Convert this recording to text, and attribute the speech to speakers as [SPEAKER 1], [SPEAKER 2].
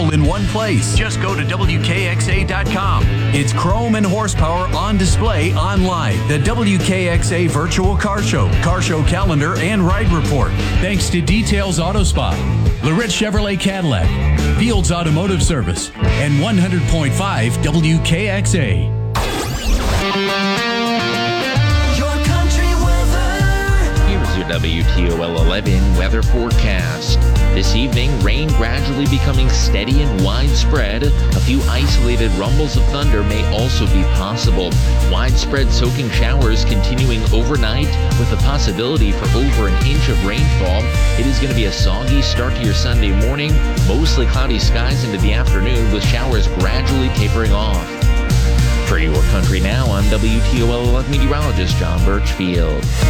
[SPEAKER 1] all in one place. Just go to WKXA.com. It's chrome and horsepower on display online. The WKXA Virtual Car Show calendar, and ride report. Thanks to Details Auto Spa, Loretto Chevrolet Cadillac, Fields Automotive Service, and 100.5 WKXA.
[SPEAKER 2] Here's your WTOL 11 weather forecast. This evening, rain gradually becoming steady and widespread. A few isolated rumbles of thunder may also be possible. Widespread soaking showers continuing overnight with the possibility for over an inch of rainfall. It is going to be a soggy start to your Sunday morning. Mostly cloudy skies into the afternoon with showers gradually tapering off. For your country now, I'm WTOL 11 meteorologist John Birchfield.